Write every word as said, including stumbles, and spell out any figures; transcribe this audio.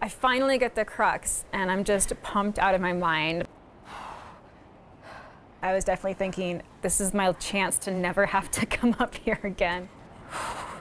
I finally get the crux, and I'm just pumped out of my mind. I was definitely thinking, this is my chance to never have to come up here again.